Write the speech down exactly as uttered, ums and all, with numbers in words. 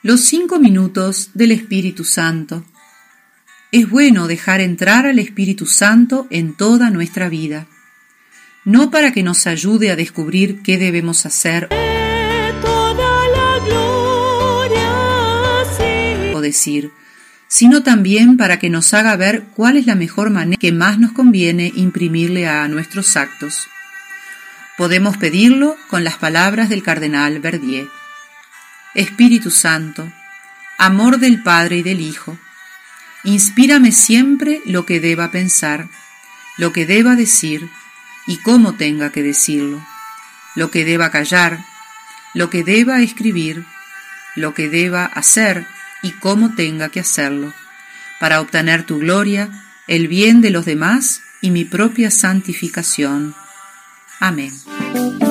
Los cinco minutos del Espíritu Santo. Es bueno dejar entrar al Espíritu Santo en toda nuestra vida, no para que nos ayude a descubrir qué debemos hacer toda la gloria, sí. o decir, sino también para que nos haga ver cuál es la mejor manera que más nos conviene imprimirle a nuestros actos. Podemos pedirlo con las palabras del cardenal Verdier. Espíritu Santo, amor del Padre y del Hijo, inspírame siempre lo que deba pensar, lo que deba decir y cómo tenga que decirlo, lo que deba callar, lo que deba escribir, lo que deba hacer y cómo tenga que hacerlo, para obtener tu gloria, el bien de los demás y mi propia santificación. Amén.